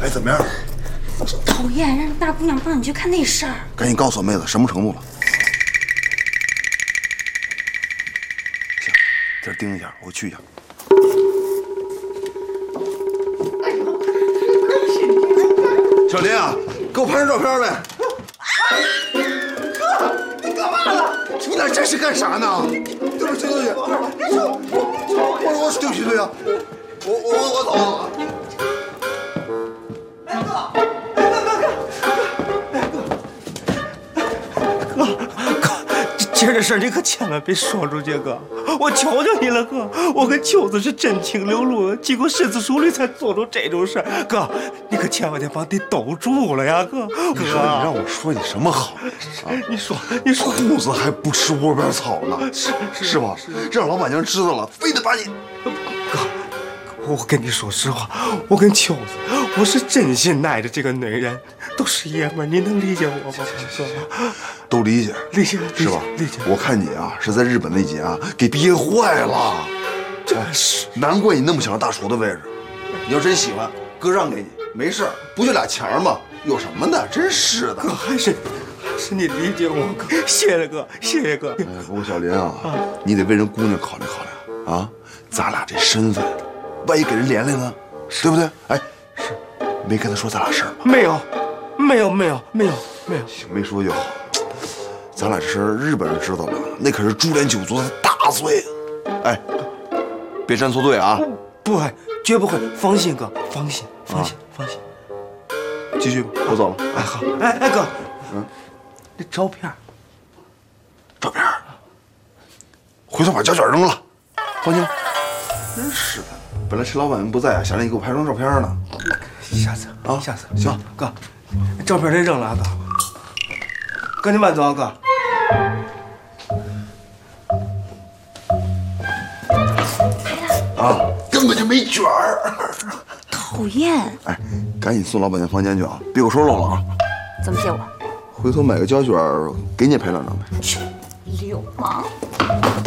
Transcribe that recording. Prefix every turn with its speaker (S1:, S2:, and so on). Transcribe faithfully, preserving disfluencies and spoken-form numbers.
S1: 哎，怎么样？
S2: 讨厌，让大姑娘帮你去看那事儿。
S1: 赶紧告诉我妹子什么程度了。行，这儿盯一下，我去一下。小林啊，给我拍张照片呗。
S3: 哥，你干嘛了？
S1: 你俩这是干啥呢？对不起，对不起，我我我我对不起对呀，我我我走了。
S3: 哎哥，哎哥哥哥，哥哥，今儿的事你可千万别说出去，哥，我求求你了，哥，我跟秋子是真情流露，经过深思熟虑才做出这种事，哥，你可千万得把你兜住了呀，哥。
S1: 你说你让我说你什么好啊？
S3: 你说你说，
S1: 兔子还不吃窝边草呢，
S3: 是
S1: 是吧？让老板娘知道了，非得把你。
S3: 哥，我跟你说实话，我跟秋子，我是真心爱着这个女人，都是爷们儿，你能理解我吗？哥，
S1: 都理解，
S3: 理解
S1: 是吧？
S3: 理解。
S1: 我看你啊，是在日本那节啊给憋坏了，
S3: 真是，
S1: 难怪你那么想要大厨的位置。你要真喜欢，哥让给你，没事儿，不就俩钱吗？有什么的？真是的。
S3: 哥还是还是你理解我，哥，谢谢哥，谢谢哥。
S1: 哎，不过小林啊，你得为人姑娘考虑考虑啊，咱俩这身份，万一给人连累呢，对不对？哎，是，没跟他说咱俩事儿吗？
S3: 没有，没有，没有，没有，没有。
S1: 行，没说就好。咱俩这事儿日本人知道了，那可是株连九族的大罪。哎，别站错队啊！
S3: 不会，绝不会，放心，哥，放心，放心，放心。
S1: 继续吧，我走了。
S3: 哎，好，哎哎，哥，嗯，这照片，
S1: 照片，回头把胶卷扔了，放心吧。真是的，本来陈老板不在啊，想让你给我拍张照片呢。
S3: 下次
S1: 啊，
S3: 下次
S1: 行，
S3: 哥，照片得扔了啊，哥。哥，你慢走啊，哥。
S1: 啊，根本就没卷儿。
S2: 讨厌！
S1: 哎，赶紧送老板娘房间去啊，别给我说漏了啊。
S2: 怎么借我？
S1: 回头买个胶卷给你也拍两张呗。
S2: 去，流氓！